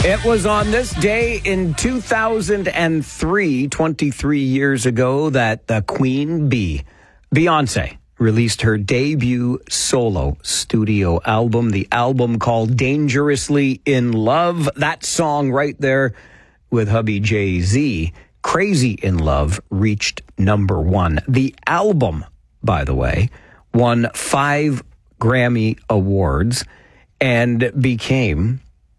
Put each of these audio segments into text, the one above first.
It was on this day in 2003, 23 years ago, that the Queen Bee, Beyonce, released her debut solo studio album, the album called Dangerously in Love. That song right there with hubby Jay-Z, Crazy in Love, reached number one. The album, by the way, won 5 Grammy Awards and became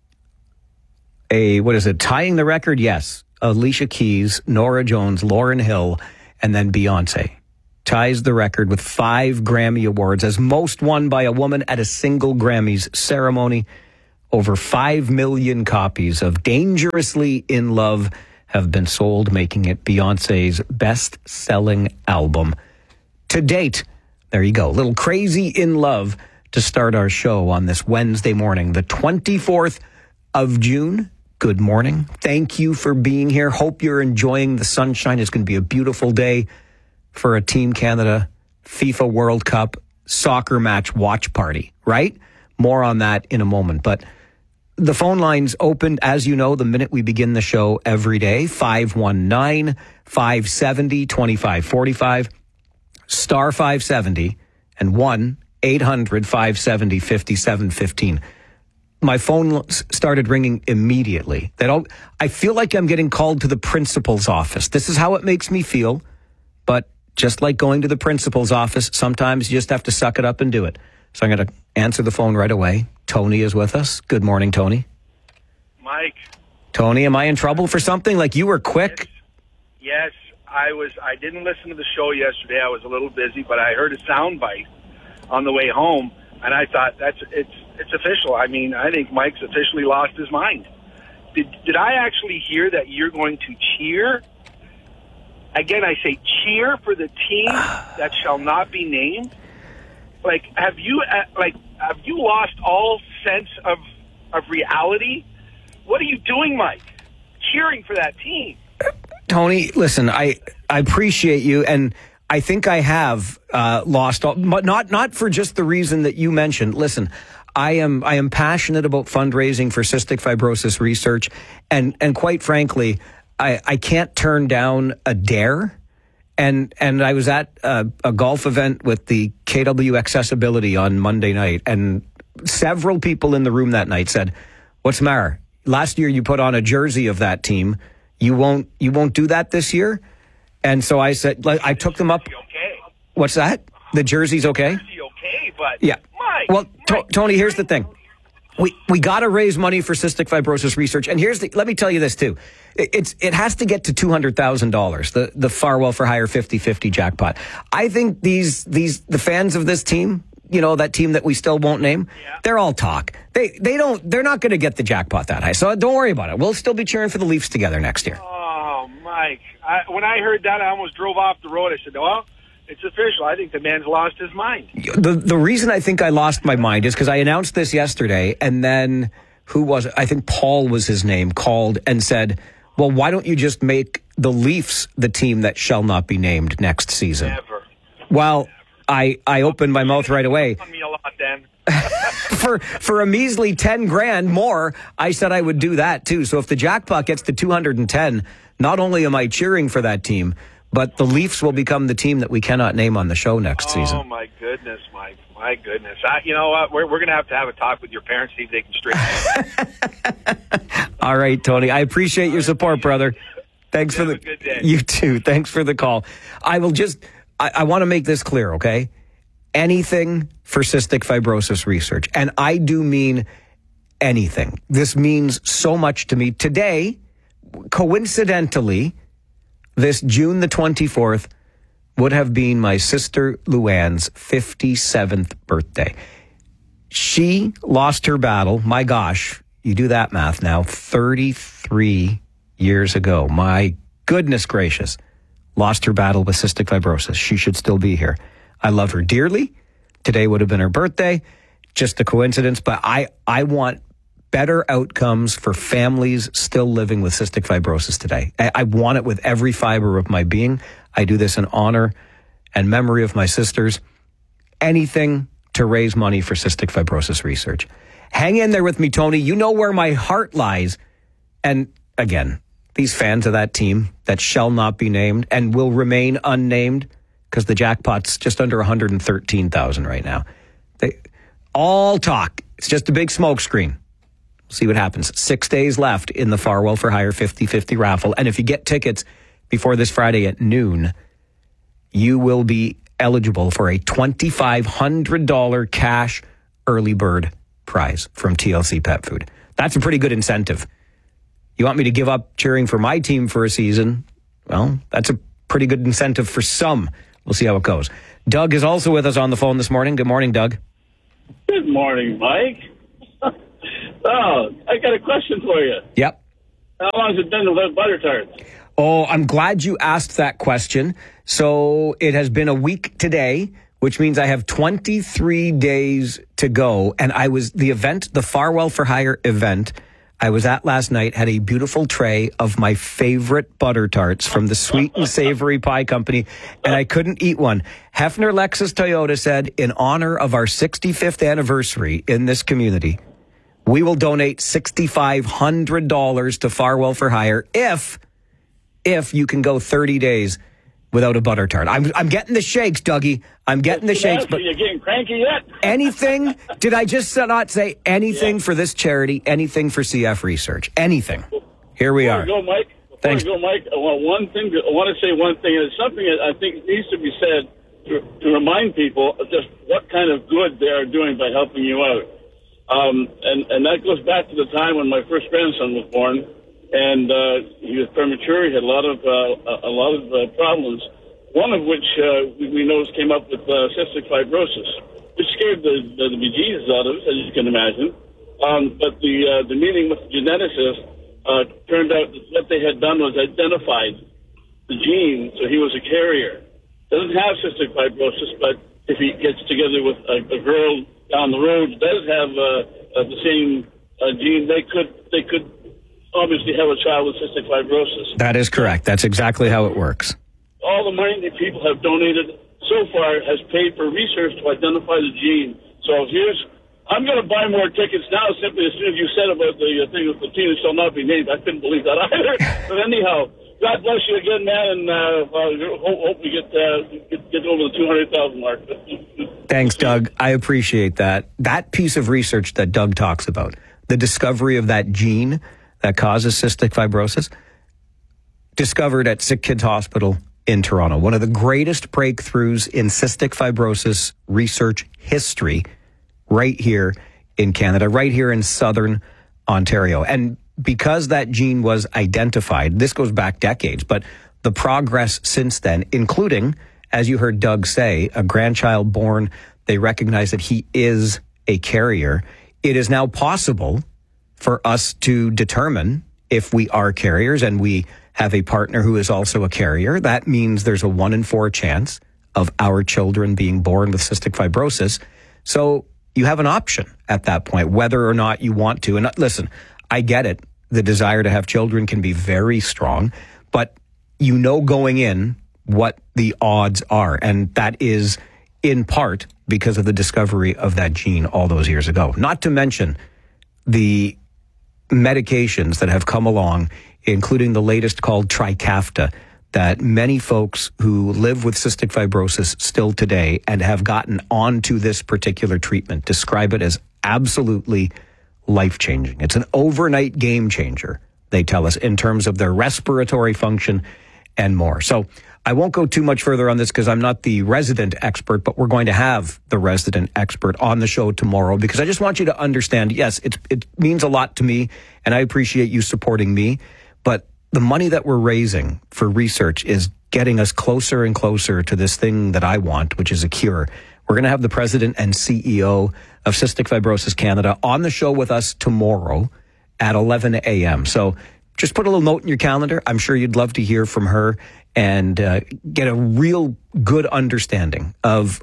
tying the record? Yes. Alicia Keys, Norah Jones, Lauryn Hill, and then Beyonce ties the record with 5 Grammy Awards as most won by a woman at a single Grammys ceremony. Over 5 million copies of Dangerously in Love have been sold, making it Beyonce's best-selling album to date. There you go. Little Crazy in Love to start our show on this Wednesday morning, the 24th of June. Good morning. Thank you for being here. Hope you're enjoying the sunshine. It's going to be a beautiful day for a Team Canada FIFA World Cup soccer match watch party, right? More on that in a moment. But the phone lines opened, as you know, the minute we begin the show every day, 519-570-2545, star 570, and 1-800-570-5715. My phone started ringing immediately. I feel like I'm getting called to the principal's office. This is how it makes me feel. But just like going to the principal's office, sometimes you just have to suck it up and do it. So I'm going to answer the phone right away. Tony is with us. Good morning, Tony. Mike. Tony, am I in trouble for something? Like, you were quick? Yes, I was. I didn't listen to the show yesterday. I was a little busy, but I heard a sound bite on the way home, and I thought it's official. I mean, I think Mike's officially lost his mind. Did I actually hear that you're going to cheer? Again, I say cheer for the team that shall not be named. Like, have you lost all sense of reality? What are you doing, Mike? Cheering for that team. Tony, listen, I appreciate you, and I think I have lost all, but not for just the reason that you mentioned. Listen, I am passionate about fundraising for cystic fibrosis research, and quite frankly, I can't turn down a dare. And I was at a golf event with the KW Accessibility on Monday night, and several people in the room that night said, "What's the matter? Last year you put on a jersey of that team. You won't do that this year?" And so I said, I took them up. Okay. What's that? The jersey's okay? Jersey okay, but yeah. Mike, well, Tony, here's the thing. We got to raise money for cystic fibrosis research. And let me tell you this too. It has to get to $200,000, the Farwell for Hire 50-50 jackpot. I think the fans of this team, you know, that team that we still won't name, they're all talk. They're not going to get the jackpot that high. So don't worry about it. We'll still be cheering for the Leafs together next year. Oh, Mike. When I heard that, I almost drove off the road. I said, well, it's official. I think the man's lost his mind. The reason I think I lost my mind is because I announced this yesterday, and then who was it? I think Paul was his name, called and said, well, why don't you just make the Leafs the team that shall not be named next season? Never. Well, I opened my mouth right away. On me a lot, Dan. For a measly $10,000 more, I said I would do that too. So if the jackpot gets to 210, not only am I cheering for that team, but the Leafs will become the team that we cannot name on the show next season. Oh, my goodness, Mike. My goodness. You know what? We're going to have a talk with your parents, see if they can straighten it. All right, Tony. I appreciate your support, brother. Thanks for the... good day. You too. Thanks for the call. I want to make this clear, okay? Anything for cystic fibrosis research. And I do mean anything. This means so much to me. Today, coincidentally, this June the 24th would have been my sister Luann's 57th birthday. She lost her battle, my gosh, you do that math now, 33 years ago. My goodness gracious, lost her battle with cystic fibrosis. She should still be here. I love her dearly. Today would have been her birthday. Just a coincidence, but I want better outcomes for families still living with cystic fibrosis today. I want it with every fiber of my being. I do this in honor and memory of my sisters. Anything to raise money for cystic fibrosis research. Hang in there with me, Tony. You know where my heart lies And again, these fans of that team that shall not be named and will remain unnamed because the jackpot's just under 113,000 right now. They all talk. It's just a big smokescreen. We'll see what happens. 6 days left in the Farwell for Hire 50-50 raffle. And if you get tickets before this Friday at noon, you will be eligible for a $2,500 cash early bird prize from TLC Pet Food. That's a pretty good incentive. You want me to give up cheering for my team for a season? Well, that's a pretty good incentive for some. We'll see how it goes. Doug is also with us on the phone this morning. Good morning, Doug. Good morning, Mike. Oh, I got a question for you. Yep. How long has it been without butter tarts? Oh, I'm glad you asked that question. So it has been a week today, which means I have 23 days to go. And the Farwell for Hire event I was at last night had a beautiful tray of my favorite butter tarts from the Sweet and Savory Pie Company, and I couldn't eat one. Hefner Lexus Toyota said, in honor of our 65th anniversary in this community, we will donate $6,500 to Farwell for Hire if you can go 30 days without a butter tart. I'm getting the shakes, Dougie. I'm getting the shakes. But you're getting cranky yet? Anything? Did I just not say anything for this charity? Anything for CF Research? Anything? Here we are. Before you go, Mike. Thanks. I want to say one thing. It's something that I think needs to be said to remind people of just what kind of good they are doing by helping you out. And that goes back to the time when my first grandson was born. And he was premature. He had a lot of problems. One of which we noticed came up with cystic fibrosis, which scared the bejesus out of us, as you can imagine. But the meeting with the geneticist turned out that what they had done was identified the gene, so he was a carrier. Doesn't have cystic fibrosis, but if he gets together with a girl down the road who does have the same gene, they could obviously have a child with cystic fibrosis. That is correct. That's exactly how it works. All the money that people have donated so far has paid for research to identify the gene. So I'm going to buy more tickets now simply as soon as you said about the thing with the team that shall not be named. I couldn't believe that either. But anyhow, God bless you again, man, and hope we get over the 200,000 mark. Thanks, Doug. I appreciate that. That piece of research that Doug talks about, the discovery of that gene that causes cystic fibrosis, discovered at Sick Kids Hospital in Toronto. One of the greatest breakthroughs in cystic fibrosis research history right here in Canada, right here in southern Ontario. And because that gene was identified, this goes back decades, but the progress since then, including, as you heard Doug say, a grandchild born, they recognize that he is a carrier. It is now possible for us to determine if we are carriers and we have a partner who is also a carrier. That means there's a 1 in 4 chance of our children being born with cystic fibrosis. So you have an option at that point, whether or not you want to. And listen, I get it. The desire to have children can be very strong, but you know going in what the odds are. And that is in part because of the discovery of that gene all those years ago. Not to mention the medications that have come along, including the latest called Trikafta, that many folks who live with cystic fibrosis still today and have gotten onto this particular treatment describe it as absolutely life-changing. It's an overnight game changer, they tell us, in terms of their respiratory function and more. So I won't go too much further on this because I'm not the resident expert, but we're going to have the resident expert on the show tomorrow because I just want you to understand, yes, it means a lot to me and I appreciate you supporting me, but the money that we're raising for research is getting us closer and closer to this thing that I want, which is a cure. We're going to have the president and CEO of Cystic Fibrosis Canada on the show with us tomorrow at 11 a.m. So just put a little note in your calendar. I'm sure you'd love to hear from her and get a real good understanding of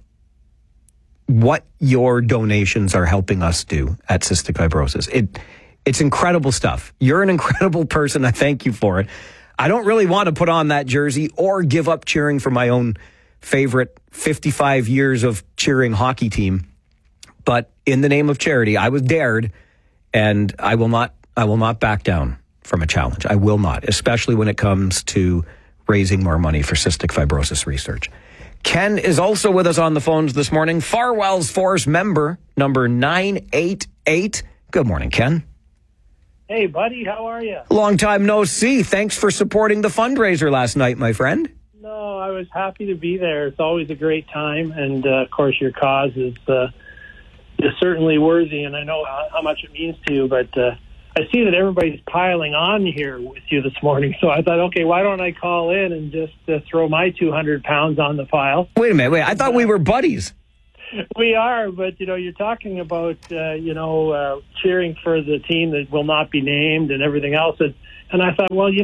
what your donations are helping us do at Cystic Fibrosis. It's incredible stuff. You're an incredible person. I thank you for it. I don't really want to put on that jersey or give up cheering for my own favorite 55 years of cheering hockey team. But in the name of charity, I was dared, and I will not back down. from a challenge. I will not, especially when it comes to raising more money for cystic fibrosis research. Ken is also with us on the phones this morning. Farwell's Force member number 988. Good morning, Ken. Hey, buddy, how are you? Long time no see. Thanks for supporting the fundraiser last night, my friend. No, I was happy to be there. It's always a great time, and of course, your cause is certainly worthy, and I know how much it means to you. But I see that everybody's piling on here with you this morning, so I thought, okay, why don't I call in and just throw my 200 pounds on the file? Wait a minute. I thought we were buddies. We are, but, you're talking about, cheering for the team that will not be named and everything else. And I thought, well,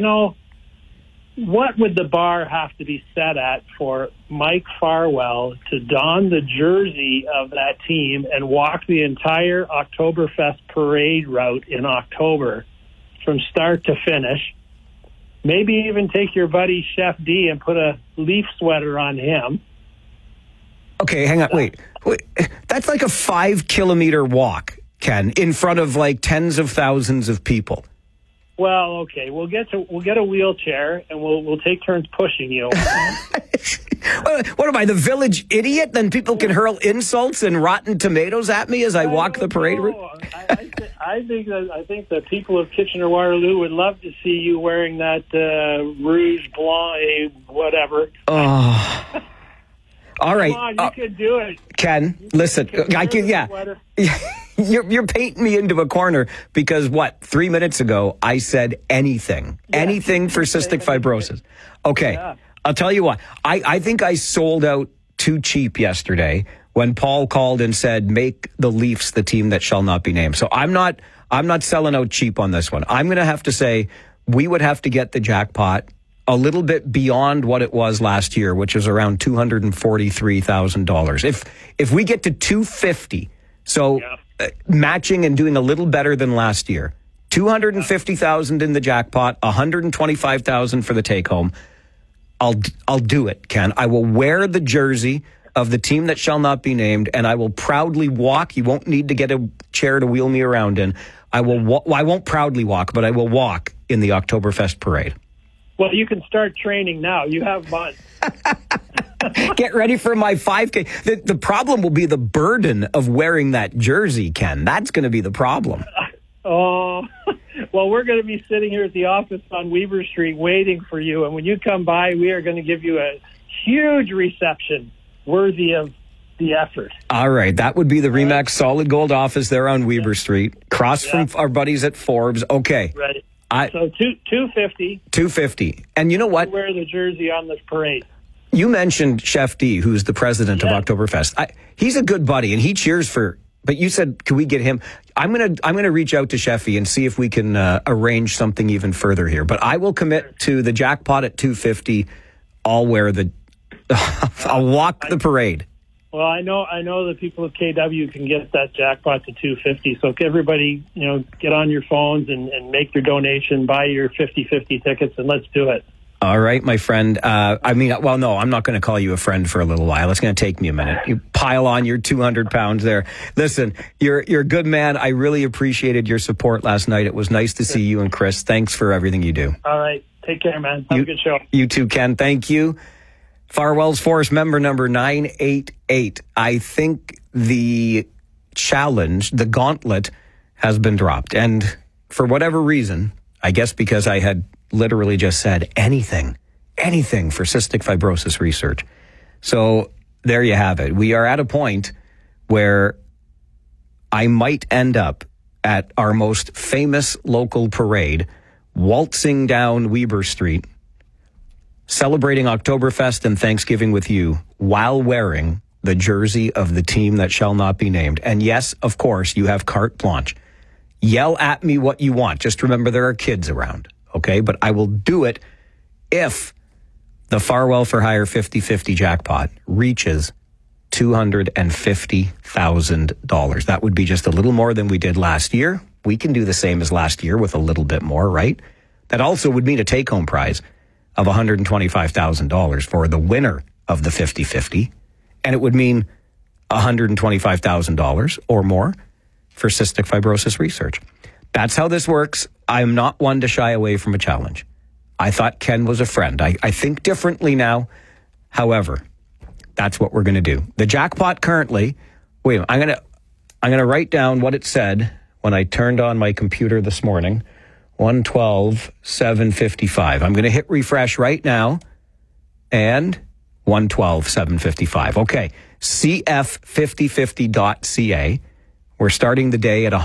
what would the bar have to be set at for Mike Farwell to don the jersey of that team and walk the entire Oktoberfest parade route in October from start to finish? Maybe even take your buddy Chef D and put a Leaf sweater on him. Okay, hang on. Wait. That's like a 5-kilometer walk, Ken, in front of like tens of thousands of people. Well, okay, we'll get a wheelchair and we'll take turns pushing you. What am I, the village idiot? Then people can hurl insults and rotten tomatoes at me as I walk the parade route. I think the people of Kitchener-Waterloo would love to see you wearing that Rouge Blanc, whatever. Oh. All right. Come on, you can do it. Ken, listen, I can, yeah. You're painting me into a corner because 3 minutes ago I said anything for cystic fibrosis. Okay. Yeah. I'll tell you what, I think I sold out too cheap yesterday when Paul called and said, make the Leafs the team that shall not be named. So I'm not selling out cheap on this one. I'm going to have to say we would have to get the jackpot a little bit beyond what it was last year, which is around $243,000. If we get to 250, so matching and doing a little better than last year, 250,000 in the jackpot, 125,000 for the take home. I'll do it, Ken. I will wear the jersey of the team that shall not be named, and I will proudly walk. You won't need to get a chair to wheel me around in. I won't proudly walk, but I will walk in the Oktoberfest parade. Well, you can start training now. You have months. Get ready for my 5K. The problem will be the burden of wearing that jersey, Ken. That's going to be the problem. Oh, well, we're going to be sitting here at the office on Weber Street waiting for you. And when you come by, we are going to give you a huge reception worthy of the effort. All right. That would be the RE/MAX Solid Gold office there on Weber Street, across from our buddies at Forbes. Okay. Right. So 250. 250. And you know what? Wear the jersey on this parade. You mentioned Chef D, who's the president of Oktoberfest. He's a good buddy, and he cheers for. But you said, can we get him? I'm gonna reach out to Chefy and see if we can arrange something even further here. But I will commit to the jackpot at 250. I'll wear I'll walk the parade. Well, I know the people of KW can get that jackpot to 250. So everybody, get on your phones and make your donation, buy your 50-50 tickets, and let's do it. All right, my friend. No, I'm not going to call you a friend for a little while. It's going to take me a minute. You pile on your 200 pounds there. Listen, you're a good man. I really appreciated your support last night. It was nice to see you and Chris. Thanks for everything you do. All right. Take care, man. Have a good show. You too, Ken. Thank you. Farwell's Force member number 988. I think the challenge, the gauntlet, has been dropped. And for whatever reason, I guess because I had literally just said anything for cystic fibrosis research. So there you have it. We are at a point where I might end up at our most famous local parade, waltzing down Weber Street, celebrating Oktoberfest and Thanksgiving with you while wearing the jersey of the team that shall not be named. And yes, of course, you have carte blanche. Yell at me what you want. Just remember there are kids around, okay? But I will do it if the Farwell for Hire 50-50 jackpot reaches $250,000. That would be just a little more than we did last year. We can do the same as last year with a little bit more, right? That also would mean a take-home prize of $125,000 for the winner of the 50-50. And it would mean $125,000 or more for cystic fibrosis research. That's how this works. I'm not one to shy away from a challenge. I thought Ken was a friend. I think differently now. However, that's what we're going to do. The jackpot currently, wait, I'm going to write down what it said when I turned on my computer this morning. 112,755. I'm going to hit refresh right now. And 112,755. Okay. CF5050.ca. We're starting the day at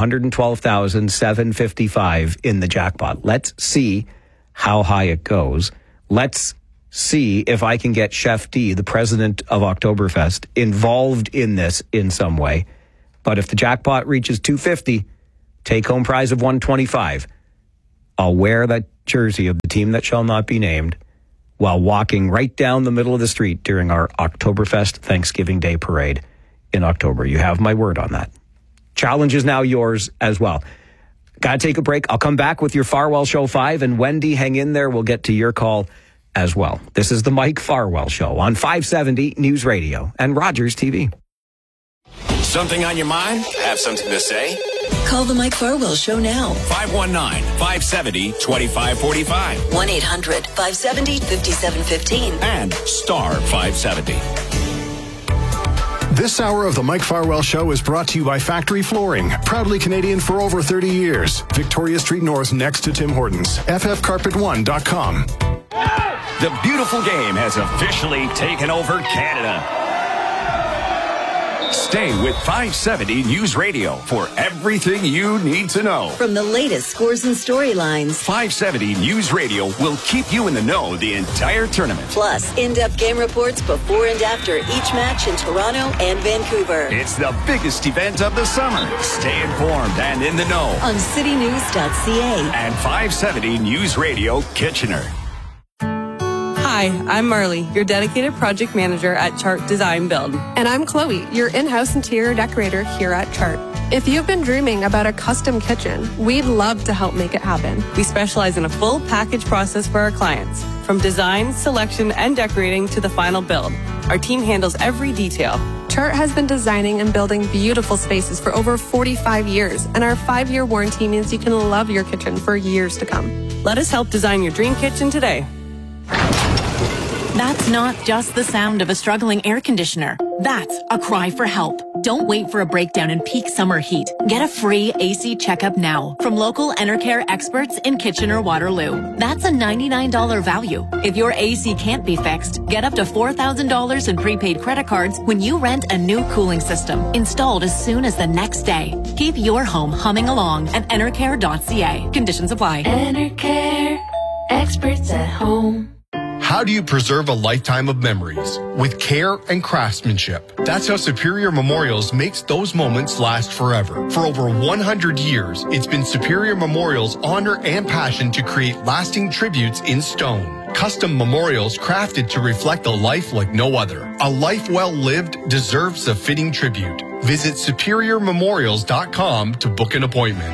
112,755 in the jackpot. Let's see how high it goes. Let's see if I can get Chef D, the president of Oktoberfest, involved in this in some way. But if the jackpot reaches 250, take home prize of 125, I'll wear that jersey of the team that shall not be named while walking right down the middle of the street during our Oktoberfest Thanksgiving Day parade in October. You have my word on that. Challenge is now yours as well. Got to take a break. I'll come back with your Farwell Show 5, and Wendy, hang in there. We'll get to your call as well. This is the Mike Farwell Show on 570 News Radio and Rogers TV. Something on your mind? Have something to say? Call the Mike Farwell Show now. 519-570-2545. 1-800-570-5715. And star 570. This hour of the Mike Farwell Show is brought to you by Factory Flooring, proudly Canadian for over 30 years. Victoria Street North next to Tim Hortons. FFCarpet1.com. The beautiful game has officially taken over Canada. Stay with 570 News Radio for everything you need to know. From the latest scores and storylines, 570 News Radio will keep you in the know the entire tournament. Plus in-depth game reports before and after each match in Toronto and Vancouver. It's the biggest event of the summer. Stay informed and in the know on citynews.ca and 570 News Radio Kitchener. Hi, I'm Marley, your dedicated project manager at Chart Design Build. And I'm Chloe, your in-house interior decorator here at Chart. If you've been dreaming about a custom kitchen, we'd love to help make it happen. We specialize in a full package process for our clients, from design, selection, and decorating to the final build. Our team handles every detail. Chart has been designing and building beautiful spaces for over 45 years, and our 5-year warranty means you can love your kitchen for years to come. Let us help design your dream kitchen today. That's not just the sound of a struggling air conditioner. That's a cry for help. Don't wait for a breakdown in peak summer heat. Get a free AC checkup now from local Enercare experts in Kitchener-Waterloo. That's a $99 value. If your AC can't be fixed, get up to $4,000 in prepaid credit cards when you rent a new cooling system, installed as soon as the next day. Keep your home humming along at enercare.ca. Conditions apply. Enercare, experts at home. How do you preserve a lifetime of memories? With care and craftsmanship. That's how Superior Memorials makes those moments last forever. For over 100 years, it's been Superior Memorials' honor and passion to create lasting tributes in stone. Custom memorials crafted to reflect a life like no other. A life well lived deserves a fitting tribute. Visit SuperiorMemorials.com to book an appointment.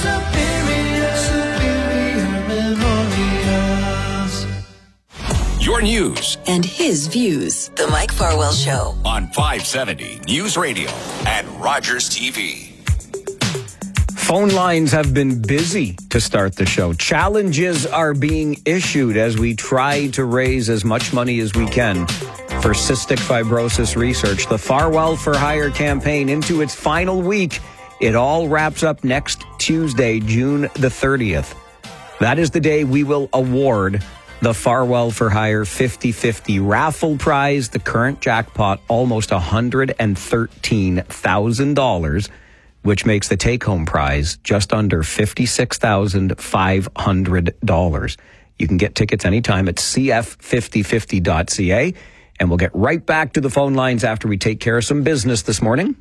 Your news and his views. The Mike Farwell Show on 570 News Radio and Rogers TV. Phone lines have been busy to start the show. Challenges are being issued as we try to raise as much money as we can for cystic fibrosis research. The Farwell for Hire campaign into its final week. It all wraps up next Tuesday, June the 30th. That is the day we will award the Farwell for Hire 50-50 raffle prize. The current jackpot almost $113,000, which makes the take-home prize just under $56,500. You can get tickets anytime at cf5050.ca, and we'll get right back to the phone lines after we take care of some business this morning.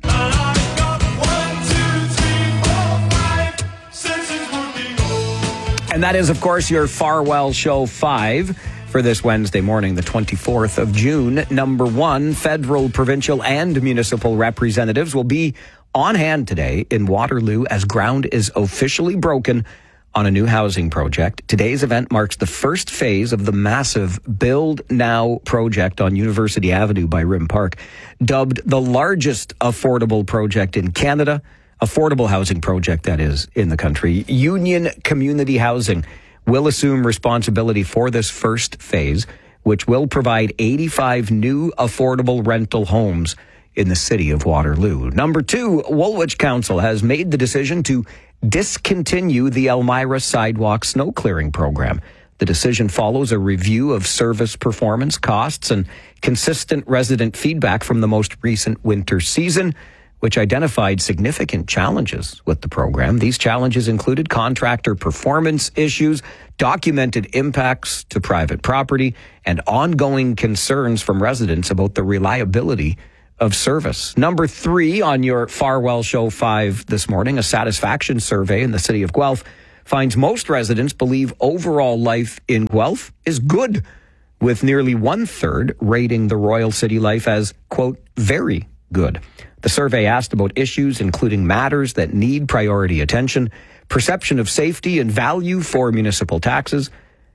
And that is, of course, your Farwell Show 5 for this Wednesday morning, the 24th of June. Number 1, federal, provincial, and municipal representatives will be on hand today in Waterloo as ground is officially broken on a new housing project. Today's event marks the first phase of the massive Build Now project on University Avenue by Rim Park. Dubbed the largest affordable project in Canada, affordable housing project that is in the country. Union Community Housing will assume responsibility for this first phase, which will provide 85 new affordable rental homes in the city of Waterloo. Number 2, Woolwich Council has made the decision to discontinue the Elmira Sidewalk Snow Clearing Program. The decision follows a review of service performance, costs, and consistent resident feedback from the most recent winter season, which identified significant challenges with the program. These challenges included contractor performance issues, documented impacts to private property, and ongoing concerns from residents about the reliability of service. Number 3 on your Farwell Show 5 this morning, a satisfaction survey in the city of Guelph finds most residents believe overall life in Guelph is good, with nearly 1/3 rating the Royal City life as, quote, very good. The survey asked about issues including matters that need priority attention, perception of safety and value for municipal taxes.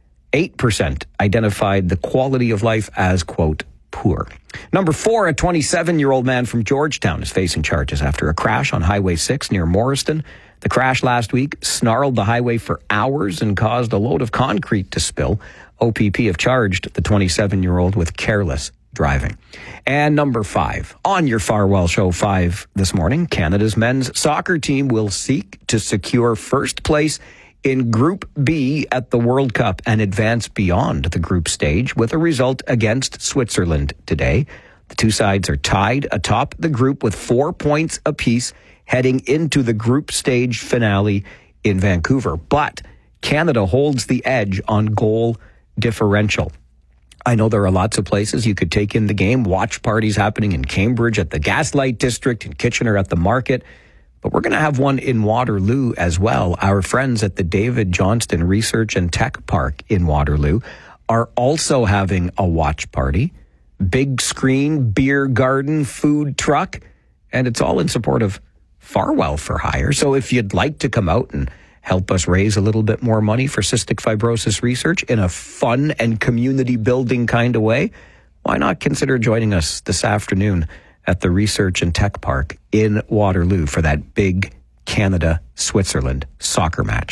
8% identified the quality of life as, quote, poor. Number 4, a 27-year-old man from Georgetown is facing charges after a crash on Highway 6 near Morriston. The crash last week snarled the highway for hours and caused a load of concrete to spill. OPP have charged the 27-year-old with careless driving. And number 5, on your Farwell Show 5 this morning, Canada's men's soccer team will seek to secure first place in Group B at the World Cup and advance beyond the group stage with a result against Switzerland today. The two sides are tied atop the group with 4 points apiece heading into the group stage finale in Vancouver. But Canada holds the edge on goal differential. I know there are lots of places you could take in the game. Watch parties happening in Cambridge at the Gaslight District, in Kitchener at the Market. But we're going to have one in Waterloo as well. Our friends at the David Johnston Research and Tech Park in Waterloo are also having a watch party. Big screen, beer garden, food truck, and it's all in support of Farwell for Hire. So if you'd like to come out and help us raise a little bit more money for cystic fibrosis research in a fun and community building kind of way, why not consider joining us this afternoon at the Research and Tech Park in Waterloo for that big Canada-Switzerland soccer match.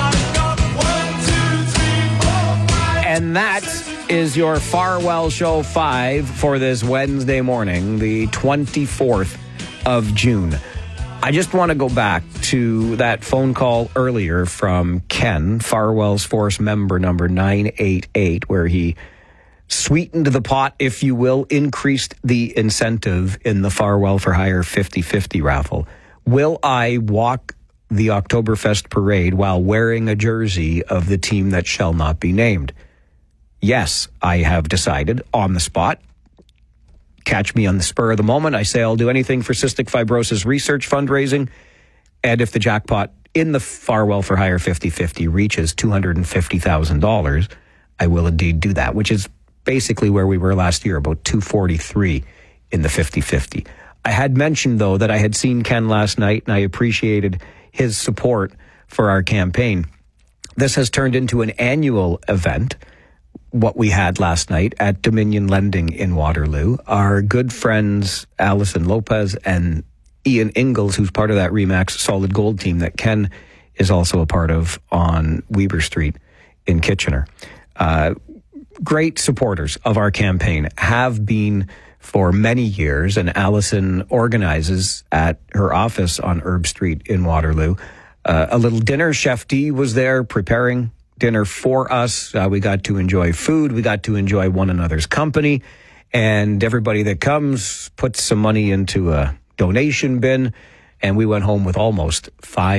And that is your Farwell Show 5 for this Wednesday morning, the 24th of June. I just want to go back to that phone call earlier from Ken, Farwell's Force member number 988, where he sweetened the pot, if you will, increased the incentive in the Farwell for Hire 50-50 raffle. Will I walk the Oktoberfest parade while wearing a jersey of the team that shall not be named? Yes, I have decided on the spot. Catch me on the spur of the moment. I say I'll do anything for cystic fibrosis research fundraising. And if the jackpot in the Farwell for Hire 50-50 reaches $250,000, I will indeed do that, which is basically where we were last year, about 243 in the 50-50. I had mentioned, though, that I had seen Ken last night, and I appreciated his support for our campaign. This has turned into an annual event, what we had last night at Dominion Lending in Waterloo. Our good friends Allison Lopez and Ian Ingalls, who's part of that Remax Solid Gold team that Ken is also a part of on Weber Street in Kitchener. Great supporters of our campaign, have been for many years, and Allison organizes at her office on Herb Street in Waterloo a little dinner. Chef D was there preparing dinner for us. We got to enjoy food. We got to enjoy one another's company. And everybody that comes puts some money into a donation bin. And we went home with almost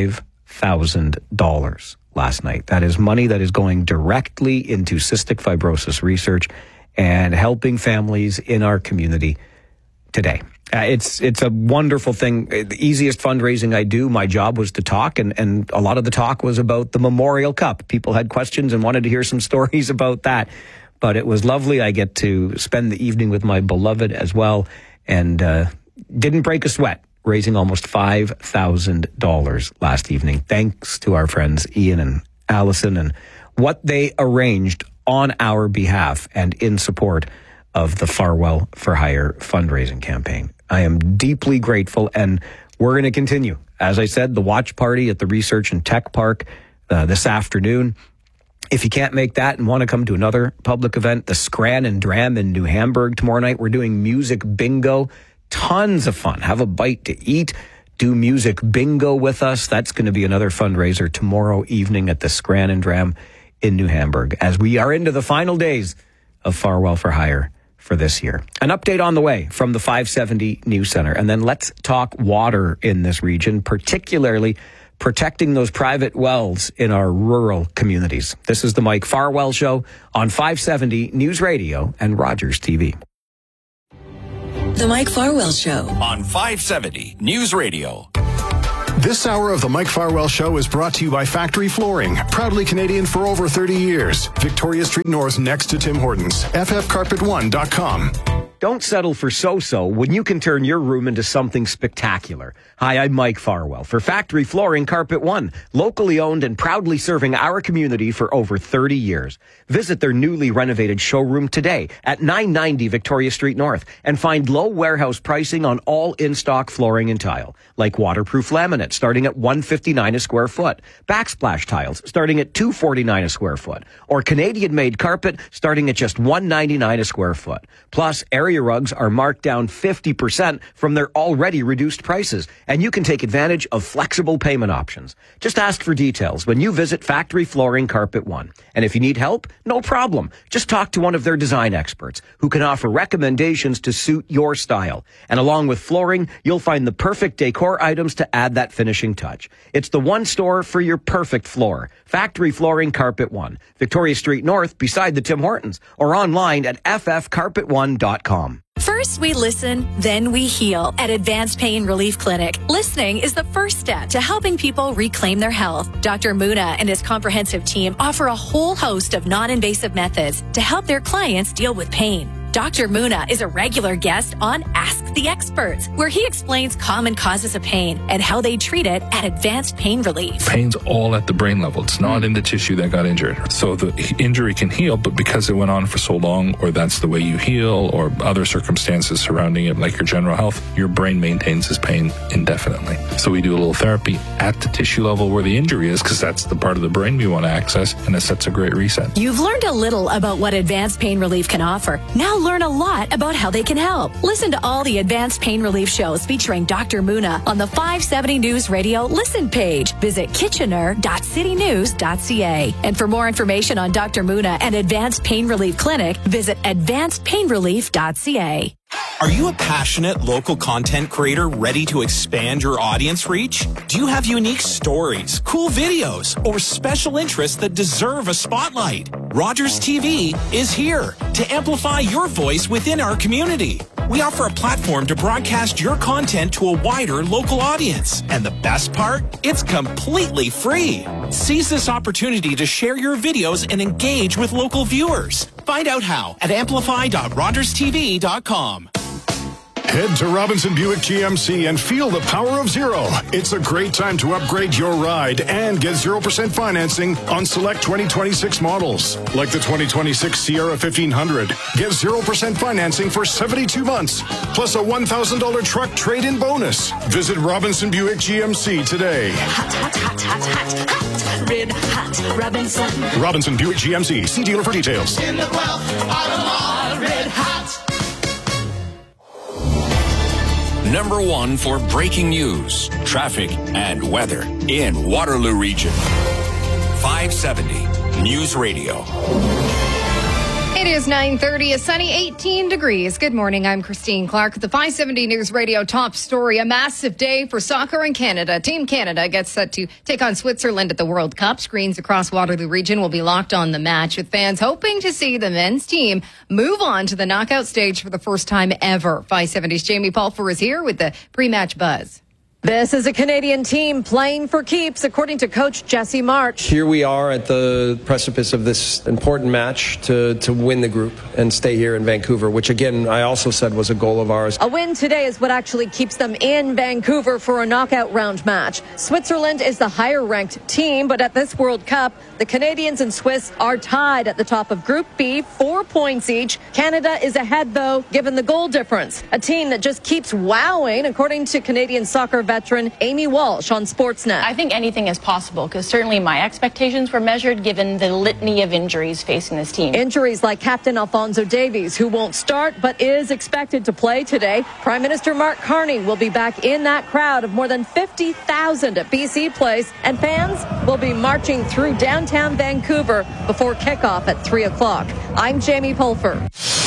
$5,000 last night. That is money that is going directly into cystic fibrosis research and helping families in our community today. It's a wonderful thing. The easiest fundraising I do, my job was to talk, and a lot of the talk was about the Memorial Cup. People had questions and wanted to hear some stories about that. But it was lovely. I get to spend the evening with my beloved as well, and didn't break a sweat, raising almost $5,000 last evening, thanks to our friends Ian and Allison and what they arranged on our behalf and in support of the Farwell for Hire fundraising campaign. I am deeply grateful, and we're going to continue As I said, the watch party at the Research and Tech Park this afternoon. If you can't make that and want to come to another public event, the Scran and Dram in New Hamburg tomorrow night, we're doing music bingo. Tons of fun. Have a bite to eat. Do music bingo with us. That's going to be another fundraiser tomorrow evening at the Scran and Dram in New Hamburg as we are into the final days of Farwell for Hire for this year. An update on the way from the 570 News Center. And then let's talk water in this region, particularly protecting those private wells in our rural communities. This is the Mike Farwell Show on 570 News Radio and Rogers TV. The Mike Farwell Show on 570 News Radio. This hour of the Mike Farwell Show is brought to you by Factory Flooring, proudly Canadian for over 30 years. Victoria Street North next to Tim Hortons. ffcarpet1.com. Don't settle for so-so when you can turn your room into something spectacular. Hi, I'm Mike Farwell for Factory Flooring Carpet One, locally owned and proudly serving our community for over 30 years. Visit their newly renovated showroom today at 990 Victoria Street North and find low warehouse pricing on all in-stock flooring and tile, like waterproof laminate starting at $159 a square foot, backsplash tiles starting at $249 a square foot, or Canadian-made carpet starting at just $199 a square foot. Plus, area rugs are marked down 50% from their already reduced prices, and you can take advantage of flexible payment options. Just ask for details when you visit Factory Flooring Carpet One. And if you need help, no problem. Just talk to one of their design experts who can offer recommendations to suit your style. And along with flooring, you'll find the perfect decor items to add that finishing touch. It's the one store for your perfect floor. Factory Flooring Carpet One, Victoria Street North beside the Tim Hortons, or online at ffcarpet1.com. First, we listen, then we heal at Advanced Pain Relief Clinic. Listening is the first step to helping people reclaim their health. Dr. Muna and his comprehensive team offer a whole host of non-invasive methods to help their clients deal with pain. Dr. Muna is a regular guest on Ask the Experts, where he explains common causes of pain and how they treat it at Advanced Pain Relief. Pain's all at the brain level. It's not in the tissue that got injured. So the injury can heal, but because it went on for so long, or that's the way you heal, or other circumstances surrounding it, like your general health, your brain maintains this pain indefinitely. So we do a little therapy at the tissue level where the injury is, because that's the part of the brain we want to access, and it sets a great reset. You've learned a little about what Advanced Pain Relief can offer. Now learn a lot about how they can help. Listen to all the Advanced Pain Relief shows featuring Dr. Muna on the 570 News Radio Listen page. Visit kitchener.citynews.ca. And for more information on Dr. Muna and Advanced Pain Relief Clinic, visit advancedpainrelief.ca. Are you a passionate local content creator ready to expand your audience reach? Do you have unique stories, cool videos, or special interests that deserve a spotlight? Rogers TV is here to amplify your voice within our community. We offer a platform to broadcast your content to a wider local audience. And the best part? It's completely free. Seize this opportunity to share your videos and engage with local viewers. Find out how at amplify.rogerstv.com. Head to Robinson Buick GMC and feel the power of zero. It's a great time to upgrade your ride and get 0% financing on select 2026 models. Like the 2026 Sierra 1500. Get 0% financing for 72 months, plus a $1,000 truck trade-in bonus. Visit Robinson Buick GMC today. Hot, hot, hot, hot, hot, hot. Red hot Robinson. Robinson Buick GMC. See dealer for details. In the Guelph Auto Mall, red hot. Number one for breaking news, traffic, and weather in Waterloo Region. 570 News Radio. It is 9:30, a sunny 18 degrees. Good morning, I'm Christine Clark. The 570 News Radio top story, a massive day for soccer in Canada. Team Canada gets set to take on Switzerland at the World Cup. Screens across Waterloo Region will be locked on the match, with fans hoping to see the men's team move on to the knockout stage for the first time ever. 570's Jamie Pulfer is here with the pre-match buzz. This is a Canadian team playing for keeps, according to coach Jesse March. Here we are at the precipice of this important match to win the group and stay here in Vancouver, which again, I also said was a goal of ours. A win today is what actually keeps them in Vancouver for a knockout round match. Switzerland is the higher ranked team, but at this World Cup, the Canadians and Swiss are tied at the top of Group B, 4 points each. Canada is ahead, though, given the goal difference. A team that just keeps wowing, according to Canadian soccer veteran veteran Amy Walsh on Sportsnet. I think anything is possible because certainly my expectations were measured given the litany of injuries facing this team. Injuries like Captain Alphonso Davies, who won't start but is expected to play today. Prime Minister Mark Carney will be back in that crowd of more than 50,000 at BC Place, and fans will be marching through downtown Vancouver before kickoff at 3 o'clock. I'm Jamie Pulfer.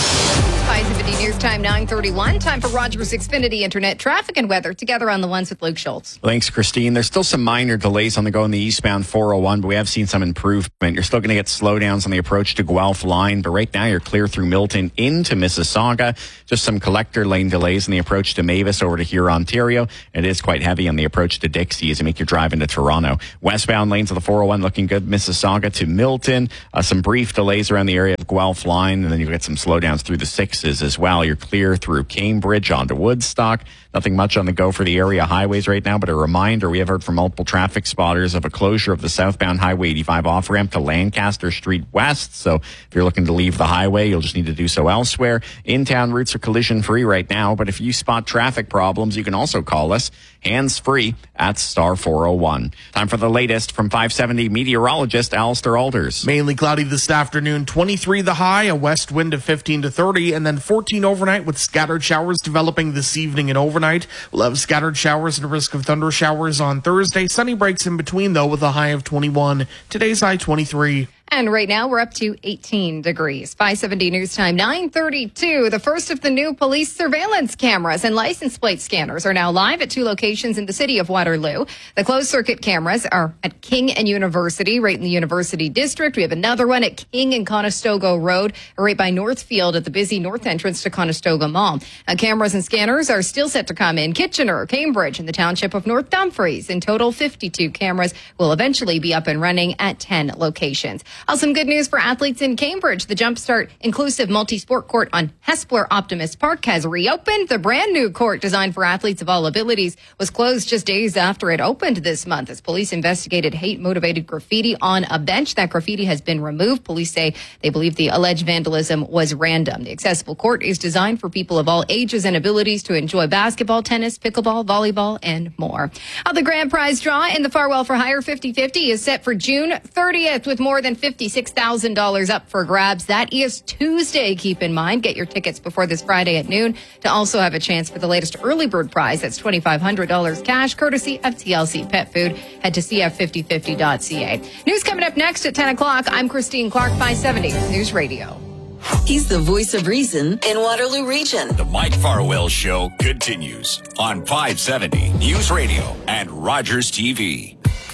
570 News Time 9:31. Time for Rogers Xfinity Internet traffic and weather. Together on the ones with Luke Schultz. Thanks, Christine. There's still some minor delays on the go in the eastbound 401, but we have seen some improvement. You're still going to get slowdowns on the approach to Guelph line, but right now you're clear through Milton into Mississauga. Just some collector lane delays on the approach to Mavis over to Huron, Ontario. It is quite heavy on the approach to Dixie as you make your drive into Toronto. Westbound lanes of the 401 looking good. Mississauga to Milton. Some brief delays around the area of Guelph line, and then you'll get some slowdowns through the 6s as well. You're clear through Cambridge onto Woodstock. Nothing much on the go for the area highways right now, but a reminder, we have heard from multiple traffic spotters of a closure of the southbound Highway 85 off-ramp to Lancaster Street West. So if you're looking to leave the highway, you'll just need to do so elsewhere. In-town routes are collision-free right now, but if you spot traffic problems, you can also call us hands-free at star 401. Time for the latest from 570 meteorologist Alistair Alders. Mainly cloudy this afternoon, 23 the high, a west wind of 15 to 30, and then 14 overnight with scattered showers developing this evening and overnight. We'll have scattered showers and a risk of thunder showers on Thursday. Sunny breaks in between, though, with a high of 21. Today's high 23. And right now we're up to 18 degrees. 570 News Time 9:32. The first of the new police surveillance cameras and license plate scanners are now live at 2 locations in the city of Waterloo. The closed circuit cameras are at King and University, right in the University District. We have another one at King and Conestoga Road, right by Northfield at the busy north entrance to Conestoga Mall. Cameras and scanners are still set to come in Kitchener, Cambridge, and the township of North Dumfries. In total, 52 cameras will eventually be up and running at 10 locations. Also, some good news for athletes in Cambridge. The Jumpstart Inclusive Multi-Sport Court on Hespeler Optimist Park has reopened. The brand new court designed for athletes of all abilities was closed just days after it opened this month as police investigated hate-motivated graffiti on a bench. That graffiti has been removed. Police say they believe the alleged vandalism was random. The accessible court is designed for people of all ages and abilities to enjoy basketball, tennis, pickleball, volleyball, and more. The grand prize draw in the Farwell for Hire 50/50 is set for June 30th with more than $56,000 up for grabs. That is Tuesday. Keep in mind, get your tickets before this Friday at noon to also have a chance for the latest early bird prize. That's $2,500 cash, courtesy of TLC Pet Food. Head to cf5050.ca. News coming up next at 10 o'clock. I'm Christine Clark, 570 News Radio. He's the voice of reason in Waterloo Region. The Mike Farwell Show continues on 570 News Radio and Rogers TV.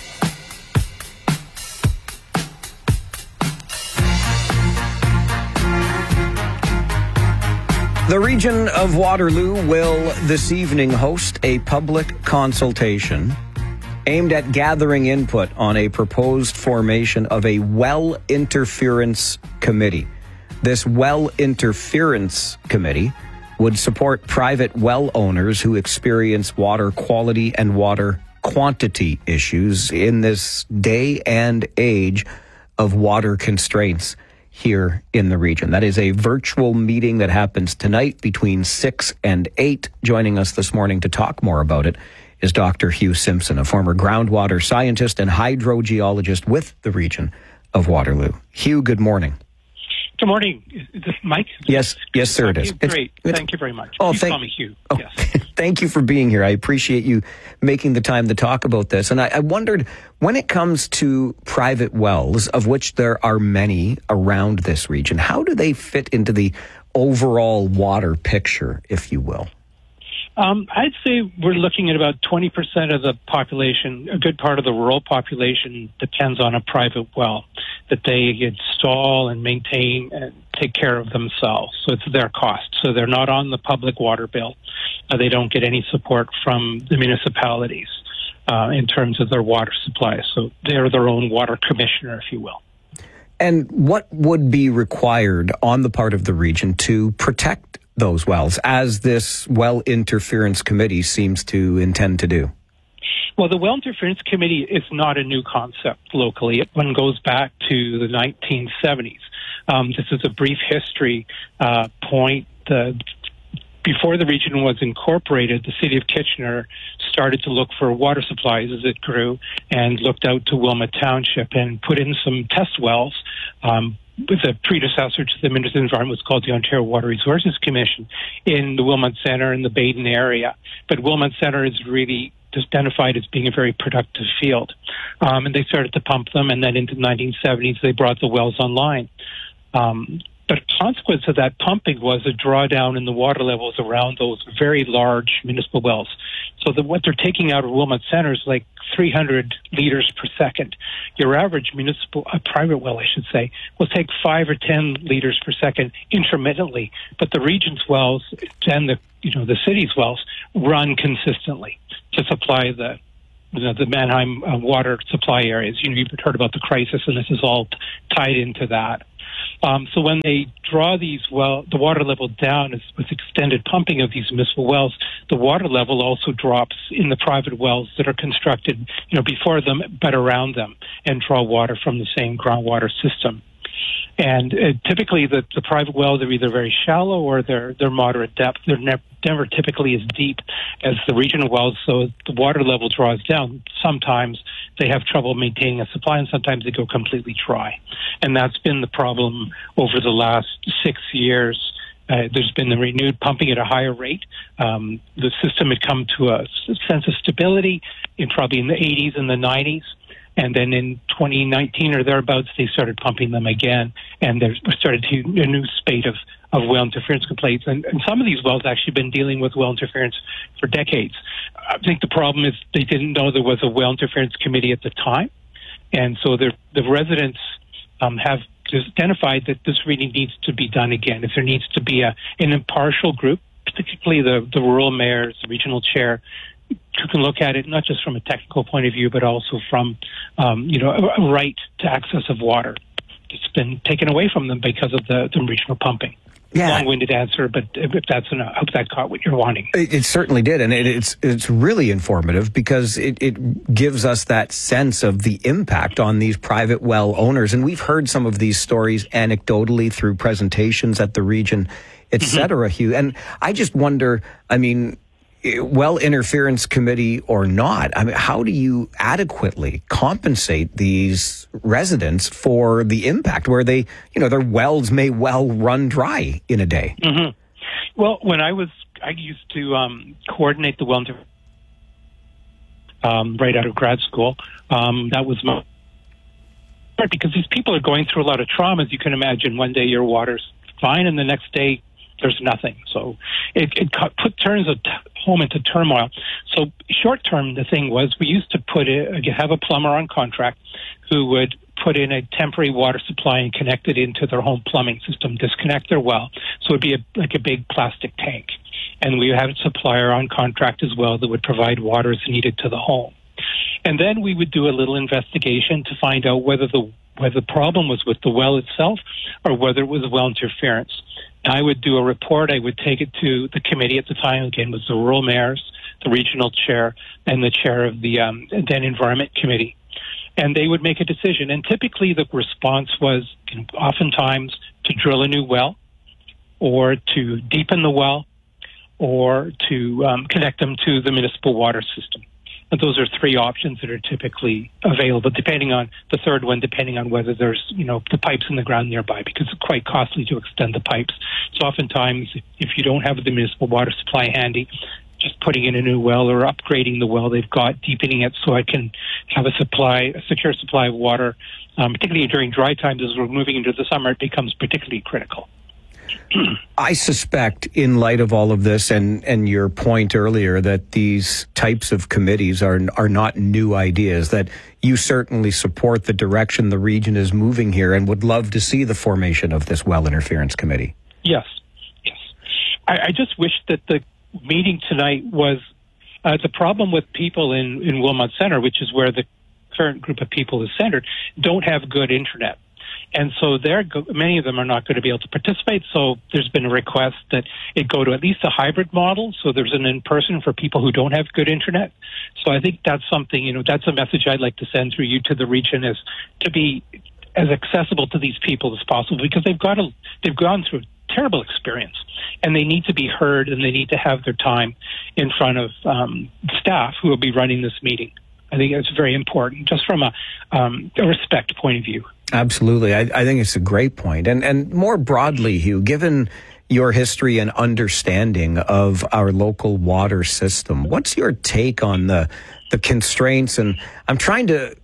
The region of Waterloo will this evening host a public consultation aimed at gathering input on a proposed formation of a well interference committee. This well interference committee would support private well owners who experience water quality and water quantity issues in this day and age of water constraints here in the region. That is a virtual meeting that happens tonight between 6 and 8. Joining us this morning to talk more about it is Dr. Hugh Simpson, a former groundwater scientist and hydrogeologist with the region of Waterloo. Hugh, good morning. Good morning. Is this Mike? Yes, sir, it is. Great. Thank you very much. Oh, Please call me Hugh. Oh, yes. Thank you for being here. I appreciate you making the time to talk about this. And I wondered, when it comes to private wells, of which there are many around this region, how do they fit into the overall water picture, if you will? I'd say we're looking at about 20% of the population, a good part of the rural population depends on a private well that they install and maintain and take care of themselves. So it's their cost. So they're not on the public water bill. They don't get any support from the municipalities in terms of their water supply. So they're their own water commissioner, if you will. And what would be required on the part of the region to protect those wells, as this well interference committee seems to intend to do? Well, the well interference committee is not a new concept locally. One goes back to the 1970s. This is a brief history point. The before the region was incorporated, the city of Kitchener started to look for water supplies as it grew and looked out to Wilmot Township and put in some test wells. With a predecessor to the Ministry of the Environment was called the Ontario Water Resources Commission in the Wilmot Centre and the Baden area. But Wilmot Centre is really identified as being a very productive field. And they started to pump them, and then into the 1970s they brought the wells online. But a consequence of that pumping was a drawdown in the water levels around those very large municipal wells. So what they're taking out of Wilmot Centre is like 300 liters per second. Your average private well, I should say, will take 5 or 10 liters per second intermittently. But the region's wells and the city's wells run consistently to supply the Mannheim water supply areas. You've heard about the crisis, and this is all tied into that. So when they draw the water level down with extended pumping of these municipal wells, the water level also drops in the private wells that are constructed, before them but around them, and draw water from the same groundwater system. And typically, the private wells are either very shallow or they're moderate depth. They're never typically as deep as the regional wells, so the water level draws down. Sometimes they have trouble maintaining a supply, and sometimes they go completely dry. And that's been the problem over the last 6 years. There's been the renewed pumping at a higher rate. The system had come to a sense of stability probably in the 80s and the 90s. And then in 2019 or thereabouts, they started pumping them again, and there started a new spate of well interference complaints. And some of these wells actually been dealing with well interference for decades. I think the problem is they didn't know there was a well interference committee at the time, and so the residents have identified that this really needs to be done again. If there needs to be an impartial group, particularly the rural mayors, the regional chair, who can look at it not just from a technical point of view, but also from, a right to access of water. It's been taken away from them because of the regional pumping. Yeah. Long-winded answer, but if that's enough, I hope that caught what you're wanting. It certainly did, and it's really informative because it gives us that sense of the impact on these private well owners. And we've heard some of these stories anecdotally through presentations at the region, et cetera, Hugh. And I just wonder, well interference committee or not, how do you adequately compensate these residents for the impact where they, their wells may well run dry in a day? Mm-hmm. Well, when I used to coordinate the well interference right out of grad school. That was my part, because these people are going through a lot of trauma, as you can imagine. One day your water's fine, and the next day there's nothing. So it turns a home into turmoil. So short term, the thing was we used to have a plumber on contract who would put in a temporary water supply and connect it into their home plumbing system, disconnect their well. So it would be like a big plastic tank. And we had a supplier on contract as well that would provide water as needed to the home. And then we would do a little investigation to find out whether the problem was with the well itself or whether it was well interference. I would do a report. I would take it to the committee at the time. Again, it was the rural mayors, the regional chair, and the chair of the then Environment Committee. And they would make a decision. And typically the response was oftentimes to drill a new well or to deepen the well or to connect them to the municipal water system. But those are three options that are typically available, depending on the third one, depending on whether there's, the pipes in the ground nearby, because it's quite costly to extend the pipes. So oftentimes, if you don't have the municipal water supply handy, just putting in a new well or upgrading the well they've got, deepening it so it can have a secure supply of water, particularly during dry times as we're moving into the summer, it becomes particularly critical. I suspect, in light of all of this and your point earlier that these types of committees are not new ideas, that you certainly support the direction the region is moving here and would love to see the formation of this well interference committee. Yes. I just wish that the meeting tonight was the problem with people in Wilmot Centre, which is where the current group of people is centered, don't have good internet. And so many of them are not going to be able to participate. So there's been a request that it go to at least a hybrid model. So there's an in-person for people who don't have good internet. So I think that's something, that's a message I'd like to send through you to the region, is to be as accessible to these people as possible, because they've gone through terrible experience, and they need to be heard, and they need to have their time in front of staff who will be running this meeting. I think it's very important, just from a respect point of view. Absolutely. I think it's a great point. And more broadly, Hugh, given your history and understanding of our local water system, what's your take on the constraints? And I'm trying to,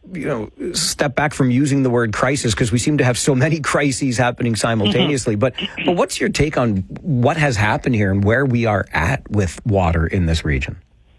step back from using the word crisis because we seem to have so many crises happening simultaneously. Mm-hmm. But what's your take on what has happened here and where we are at with water in this region?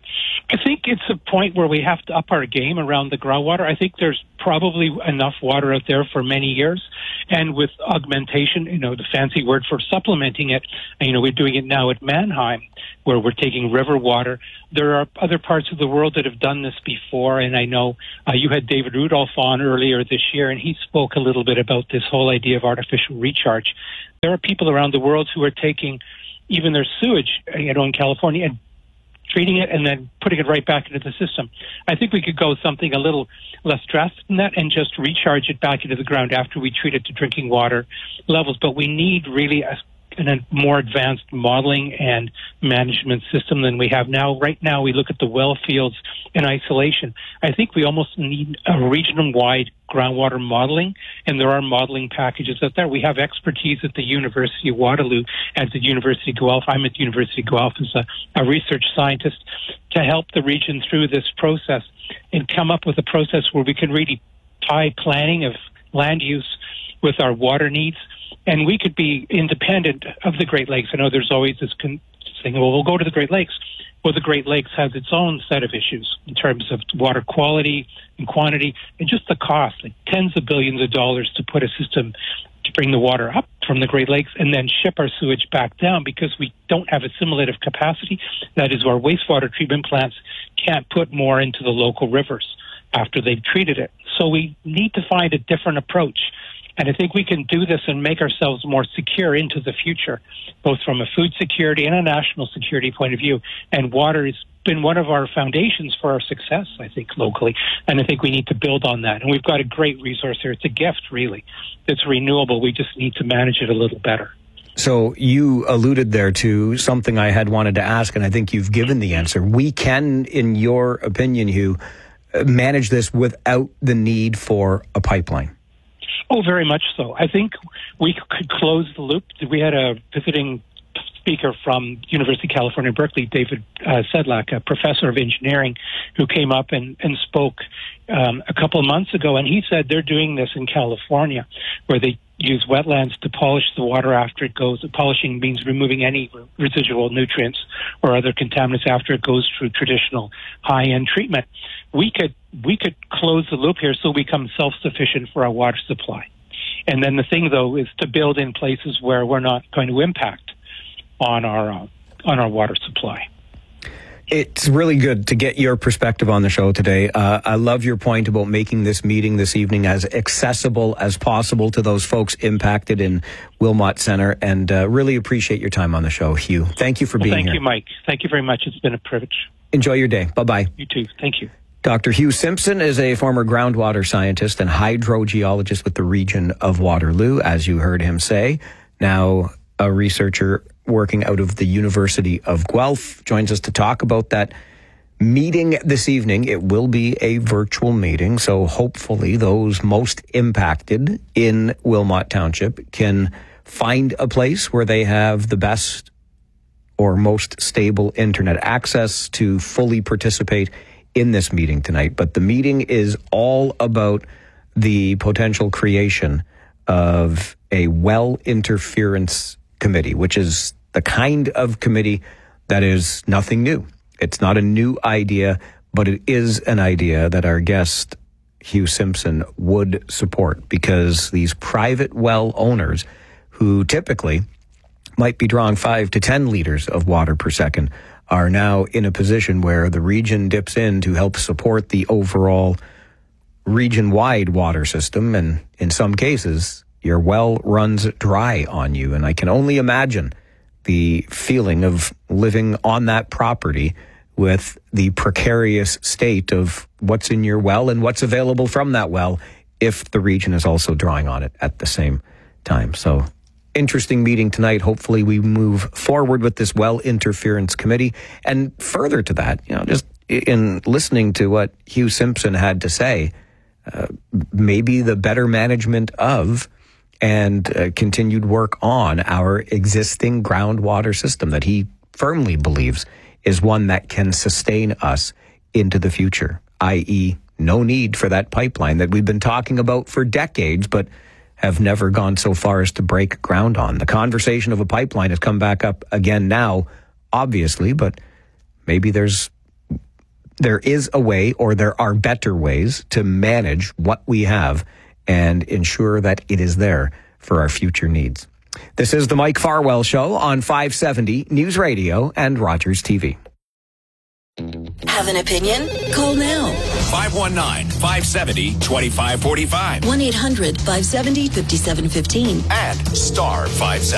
I think it's a point where we have to up our game around the groundwater. I think there's probably enough water out there for many years. And with augmentation, the fancy word for supplementing it, we're doing it now at Mannheim, where we're taking river water. There are other parts of the world that have done this before. And I know you had David Rudolph on earlier this year, and he spoke a little bit about this whole idea of artificial recharge. There are people around the world who are taking even their sewage, in California, and treating it and then putting it right back into the system. I think we could go something a little less drastic than that and just recharge it back into the ground after we treat it to drinking water levels. But we need really a more advanced modeling and management system than we have now. Right now, we look at the well fields in isolation. I think we almost need a region-wide groundwater modeling, and there are modeling packages out there. We have expertise at the University of Waterloo and at the University of Guelph. I'm at the University of Guelph as a research scientist to help the region through this process and come up with a process where we can really tie planning of land use with our water needs. And we could be independent of the Great Lakes. I know there's always this thing, well, we'll go to the Great Lakes. Well, the Great Lakes has its own set of issues in terms of water quality and quantity and just the cost, like tens of billions of dollars to put a system to bring the water up from the Great Lakes and then ship our sewage back down because we don't have assimilative capacity. That is, our wastewater treatment plants can't put more into the local rivers after they've treated it. So we need to find a different approach. And I think we can do this and make ourselves more secure into the future, both from a food security and a national security point of view. And water has been one of our foundations for our success, I think, locally. And I think we need to build on that. And we've got a great resource here. It's a gift, really. It's renewable. We just need to manage it a little better. So you alluded there to something I had wanted to ask, and I think you've given the answer. We can, in your opinion, Hugh, manage this without the need for a pipeline. Oh, very much so. I think we could close the loop. We had a visiting speaker from University of California, Berkeley, David Sedlak, a professor of engineering, who came up and spoke a couple of months ago. And he said they're doing this in California, where they use wetlands to polish the water after it goes. Polishing means removing any residual nutrients or other contaminants after it goes through traditional high-end treatment. We could close the loop here so we become self-sufficient for our water supply. And then the thing, though, is to build in places where we're not going to impact on our water supply. It's really good to get your perspective on the show today. I love your point about making this meeting this evening as accessible as possible to those folks impacted in Wilmot Center, and really appreciate your time on the show, Hugh. Thank you for being here. Thank you, Mike. Thank you very much. It's been a privilege. Enjoy your day. Bye-bye. You too. Thank you. Dr. Hugh Simpson is a former groundwater scientist and hydrogeologist with the region of Waterloo, as you heard him say. Now a researcher working out of the University of Guelph, joins us to talk about that meeting this evening. It will be a virtual meeting, so hopefully those most impacted in Wilmot Township can find a place where they have the best or most stable internet access to fully participate in this meeting tonight. But the meeting is all about the potential creation of a well interference committee, which is the kind of committee that is nothing new. It's not a new idea, but it is an idea that our guest, Hugh Simpson, would support, because these private well owners who typically might be drawing 5 to 10 liters of water per second are now in a position where the region dips in to help support the overall region-wide water system. And in some cases, your well runs dry on you. And I can only imagine the feeling of living on that property with the precarious state of what's in your well and what's available from that well if the region is also drawing on it at the same time. So interesting meeting tonight. Hopefully we move forward with this well interference committee. And further to that, just in listening to what Hugh Simpson had to say, maybe the better management of and continued work on our existing groundwater system that he firmly believes is one that can sustain us into the future, i.e., no need for that pipeline that we've been talking about for decades, but have never gone so far as to break ground on. The conversation of a pipeline has come back up again now, obviously, but maybe there is a way, or there are better ways to manage what we have and ensure that it is there for our future needs. This is the Mike Farwell Show on 570 News Radio and Rogers TV. Have an opinion? Call now. 519-570-2545. 1-800-570-5715. And *570.